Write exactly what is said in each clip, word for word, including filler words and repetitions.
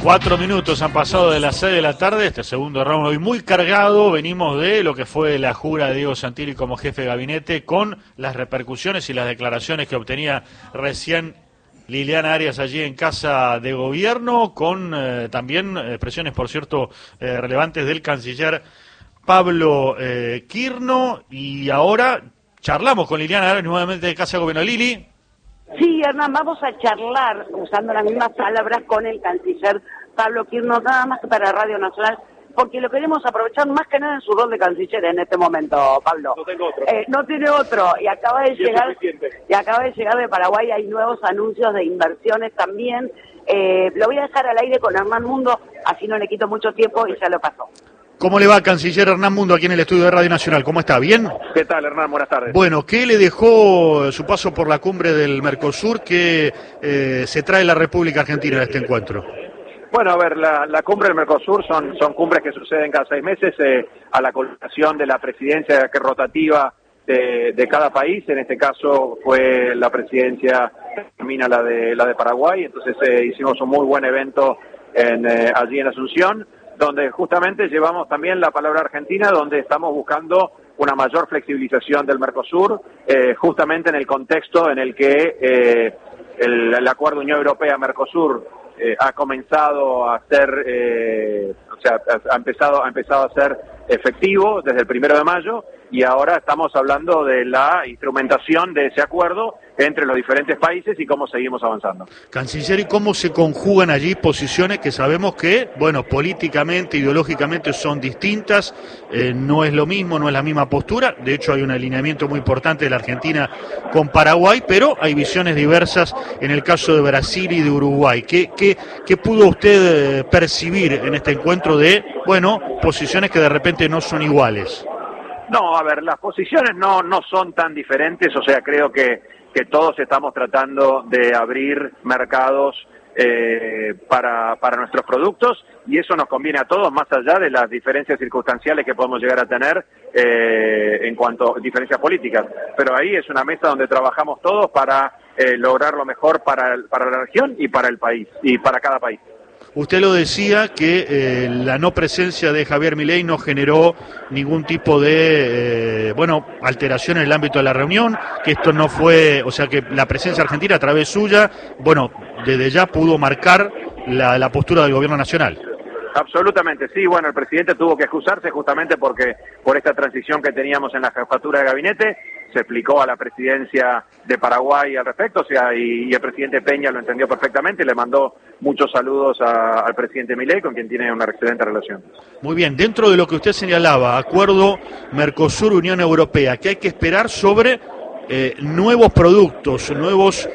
Cuatro minutos han pasado de las seis de la tarde, este segundo round hoy muy cargado. Venimos de lo que fue la jura de Diego Santilli como jefe de gabinete, con las repercusiones y las declaraciones que obtenía recién Liliana Arias allí en Casa de Gobierno, con eh, también expresiones, por cierto, eh, relevantes del canciller Pablo eh, Quirno. Y ahora charlamos con Liliana Arias nuevamente de Casa de Gobierno. Lili. Sí, Hernán, vamos a charlar, usando las mismas palabras, con el canciller Pablo Quirno, nada más que para Radio Nacional, porque lo queremos aprovechar más que nada en su rol de canciller en este momento, Pablo. No tengo otro. Eh, no tiene otro, y acaba de y llegar y acaba de llegar de Paraguay, hay nuevos anuncios de inversiones también. Eh, lo voy a dejar al aire con Hernán Mundo, así no le quito mucho tiempo y ya lo pasó. ¿Cómo le va, canciller Hernán Mundo, aquí en el estudio de Radio Nacional? ¿Cómo está? ¿Bien? ¿Qué tal, Hernán? Buenas tardes. Bueno, ¿qué le dejó su paso por la cumbre del Mercosur que eh, se trae la República Argentina en este encuentro? Bueno, a ver, la, la cumbre del Mercosur son, son cumbres que suceden cada seis meses eh, a la colocación de la presidencia que es rotativa de, de cada país. En este caso fue la presidencia, termina la de, la de Paraguay, entonces eh, hicimos un muy buen evento en, eh, allí en Asunción, donde justamente llevamos también la palabra argentina, donde estamos buscando una mayor flexibilización del Mercosur, eh, justamente en el contexto en el que eh, el, el acuerdo Unión Europea-Mercosur eh, ha comenzado a ser, eh, o sea, ha empezado, ha empezado a ser efectivo desde el primero de mayo, y ahora estamos hablando de la instrumentación de ese acuerdo entre los diferentes países y cómo seguimos avanzando. Canciller, ¿y cómo se conjugan allí posiciones que sabemos que, bueno, políticamente, ideológicamente son distintas, eh, no es lo mismo, no es la misma postura? De hecho, hay un alineamiento muy importante de la Argentina con Paraguay, pero hay visiones diversas en el caso de Brasil y de Uruguay. ¿Qué, qué, qué pudo usted eh, percibir en este encuentro de, bueno, posiciones que de repente no son iguales? No, a ver, las posiciones no, no son tan diferentes, o sea, creo que, que todos estamos tratando de abrir mercados eh, para, para nuestros productos, y eso nos conviene a todos, más allá de las diferencias circunstanciales que podemos llegar a tener eh, en cuanto a diferencias políticas. Pero ahí es una mesa donde trabajamos todos para eh, lograr lo mejor para, el, para la región y para el país, y para cada país. Usted lo decía que eh, la no presencia de Javier Milei no generó ningún tipo de, eh, bueno, alteración en el ámbito de la reunión, que esto no fue, o sea que la presencia argentina a través suya, bueno, desde ya pudo marcar la, la postura del gobierno nacional. Absolutamente, sí, bueno, el presidente tuvo que excusarse justamente porque por esta transición que teníamos en la jefatura de gabinete, se explicó a la presidencia de Paraguay al respecto, o sea, y, y el presidente Peña lo entendió perfectamente, le mandó muchos saludos a, al presidente Milei, con quien tiene una excelente relación. Muy bien, dentro de lo que usted señalaba, acuerdo Mercosur-Unión Europea, ¿qué hay que esperar sobre eh, nuevos productos, nuevos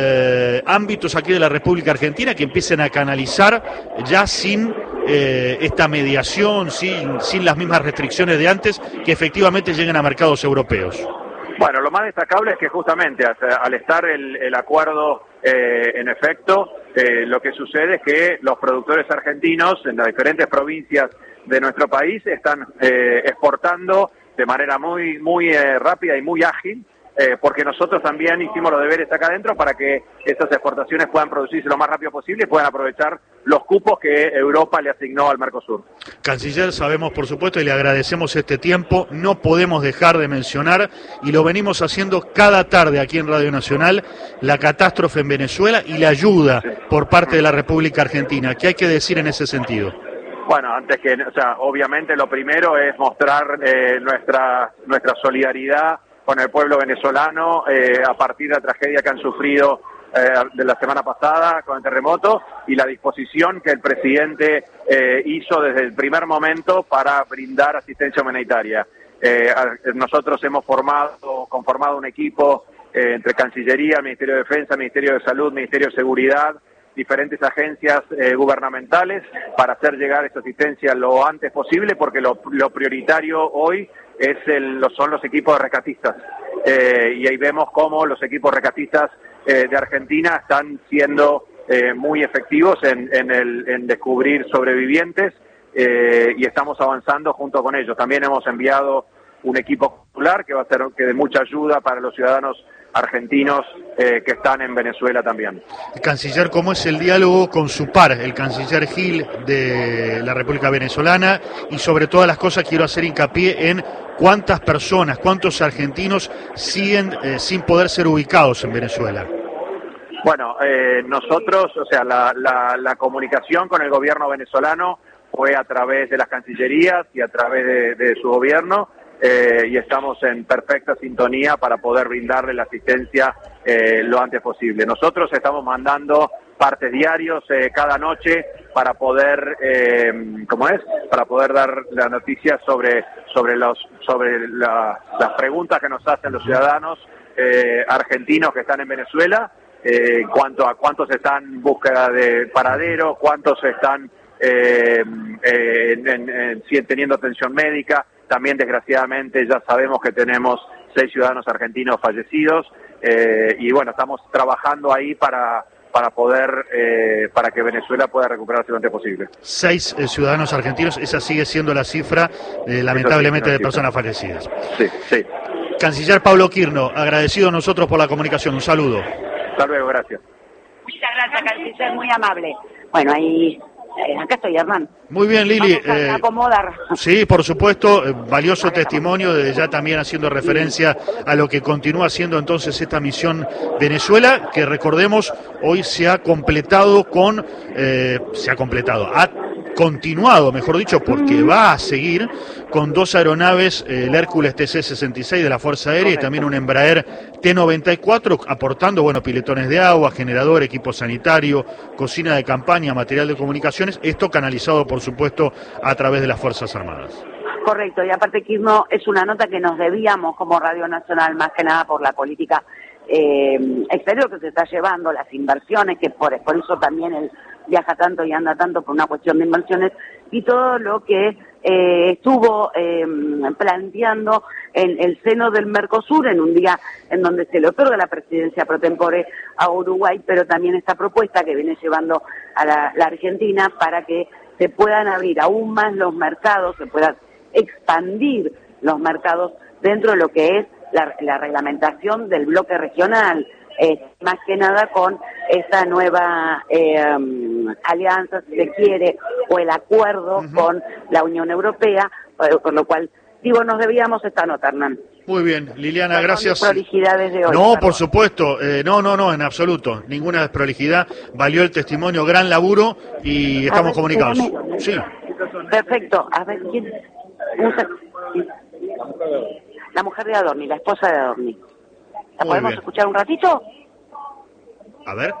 eh, ámbitos aquí de la República Argentina que empiecen a canalizar ya sin eh, esta mediación, sin, sin las mismas restricciones de antes, que efectivamente lleguen a mercados europeos? Bueno, lo más destacable es que justamente al estar el, el acuerdo eh, en efecto, eh, lo que sucede es que los productores argentinos en las diferentes provincias de nuestro país están eh, exportando de manera muy, muy eh, rápida y muy ágil, eh, porque nosotros también hicimos los deberes acá adentro para que esas exportaciones puedan producirse lo más rápido posible y puedan aprovechar los cupos que Europa le asignó al Mercosur. Canciller, sabemos por supuesto y le agradecemos este tiempo, no podemos dejar de mencionar, y lo venimos haciendo cada tarde aquí en Radio Nacional, la catástrofe en Venezuela y la ayuda sí. por parte de la República Argentina. ¿Qué hay que decir en ese sentido? Bueno, antes que, o sea, obviamente lo primero es mostrar eh, nuestra nuestra solidaridad con el pueblo venezolano eh, a partir de la tragedia que han sufrido eh, de la semana pasada con el terremoto, y la disposición que el presidente eh, hizo desde el primer momento para brindar asistencia humanitaria. Eh, nosotros hemos formado, conformado un equipo eh, entre Cancillería, Ministerio de Defensa, Ministerio de Salud, Ministerio de Seguridad, diferentes agencias eh, gubernamentales, para hacer llegar esta asistencia lo antes posible, porque lo, lo prioritario hoy es el, son los equipos de rescatistas. Eh, y ahí vemos cómo los equipos rescatistas eh, de Argentina están siendo eh, muy efectivos en, en, el, en descubrir sobrevivientes, eh, y estamos avanzando junto con ellos. También hemos enviado un equipo popular que va a ser que de mucha ayuda para los ciudadanos argentinos eh, que están en Venezuela también. Canciller, ¿cómo es el diálogo con su par, el canciller Gil de la República Venezolana? Y sobre todas las cosas quiero hacer hincapié en cuántas personas, cuántos argentinos siguen eh, sin poder ser ubicados en Venezuela. Bueno, eh, nosotros, o sea, la, la, la comunicación con el gobierno venezolano fue a través de las cancillerías y a través de, de su gobierno. Eh, y estamos en perfecta sintonía para poder brindarle la asistencia eh, lo antes posible. Nosotros estamos mandando partes diarios eh, cada noche para poder, eh, ¿cómo es? Para poder dar la noticia sobre sobre los sobre la, las preguntas que nos hacen los ciudadanos eh, argentinos que están en Venezuela, eh, en cuanto a cuántos están en búsqueda de paradero, cuántos están eh, eh, en, en, en, teniendo atención médica. También, desgraciadamente, ya sabemos que tenemos seis ciudadanos argentinos fallecidos eh, y, bueno, estamos trabajando ahí para para poder, eh, para que Venezuela pueda recuperarse lo antes posible. Seis eh, ciudadanos argentinos, esa sigue siendo la cifra, eh, lamentablemente, sí, de personas fallecidas. Sí, sí. Canciller Pablo Quirno, agradecido a nosotros por la comunicación. Un saludo. Hasta luego, gracias. Muchas gracias, canciller, muy amable. Bueno, ahí... Eh, acá estoy, Hernán. Muy bien, Lili. Vamos a eh, acomodar. Sí, por supuesto, eh, valioso testimonio, desde ya también haciendo referencia a lo que continúa haciendo entonces esta misión Venezuela, que recordemos, hoy se ha completado con, eh, se ha completado, ha continuado, mejor dicho, porque va a seguir con dos aeronaves, eh, el Hércules T C sesenta y seis de la Fuerza Aérea y también un Embraer T noventa y cuatro, aportando, bueno, piletones de agua, generador, equipo sanitario, cocina de campaña, material de comunicaciones, esto canalizado, por supuesto, a través de las Fuerzas Armadas. Correcto, y aparte, Quirno, es una nota que nos debíamos como Radio Nacional, más que nada por la política eh, exterior que se está llevando, las inversiones, que por, por eso también él viaja tanto y anda tanto por una cuestión de inversiones, y todo lo que eh, estuvo eh, planteando en el seno del Mercosur, en un día en donde se le otorga la presidencia pro tempore a Uruguay, pero también esta propuesta que viene llevando a la, la Argentina para que se puedan abrir aún más los mercados, se puedan expandir los mercados dentro de lo que es la, la reglamentación del bloque regional, eh, más que nada con esta nueva eh, um, alianza, si se quiere, o el acuerdo uh-huh. con la Unión Europea, por, por lo cual, digo, nos debíamos esta nota, Hernán. Muy bien, Liliana, Perdón, gracias. Prolijidades de hoy, no, perdón. Por supuesto, eh, no, no, no, en absoluto, ninguna desprolijidad, valió el testimonio, gran laburo y estamos ver, comunicados. Espérame. Sí. Perfecto, a ver, ¿quién? La mujer de Adorni, la esposa de Adorni. ¿La Muy podemos bien. escuchar un ratito? A ver.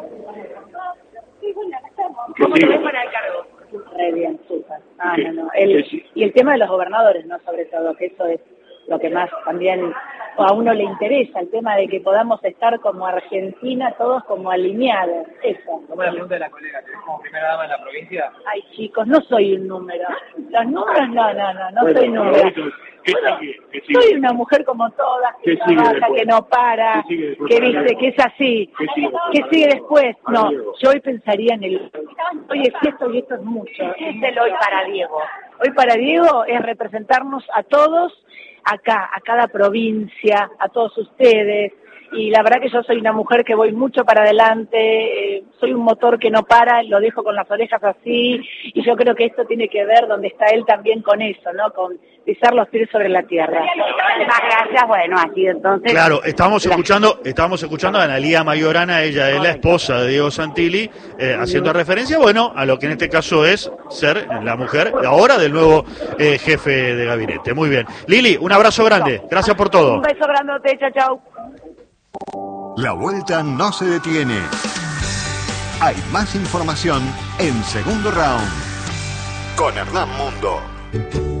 ¿Cómo te ves para el cargo? Re bien, súper. Ah, no, no. El, y el tema de los gobernadores, ¿no? Sobre todo, que eso es lo que más también a uno le interesa, el tema de que podamos estar como Argentina, todos como alineados. Eso. ¿Cómo la pregunta de la colega? ¿Te ves como primera dama en la provincia? Ay, chicos, no soy un número. Los números, no, no, no, no bueno, soy número. ¿Qué bueno, sigue? ¿Qué sigue? Soy una mujer como todas, que trabaja, que no para, que viste, que es así. ¿Qué sigue, ¿Qué sigue después? No, yo hoy pensaría en el... Hoy es esto y esto es mucho. ¿Qué es el hoy para Diego? Hoy para Diego es representarnos a todos, acá, a cada provincia, a todos ustedes, y la verdad que yo soy una mujer que voy mucho para adelante, eh, soy un motor que no para, lo dejo con las orejas así, y yo creo que esto tiene que ver donde está él también con eso, ¿no? Con pisar los pies sobre la tierra. Muchas gracias, bueno, así entonces... Claro, estábamos escuchando, estábamos escuchando a Analía Mayorana, ella es la esposa de Diego Santilli, eh, haciendo referencia, bueno, a lo que en este caso es ser la mujer ahora del nuevo eh, jefe de gabinete. Muy bien. Lili, un abrazo grande, gracias por todo. Un beso grandote, chao, chao. La vuelta no se detiene. Hay más información en Segundo Round con Hernán Mundo.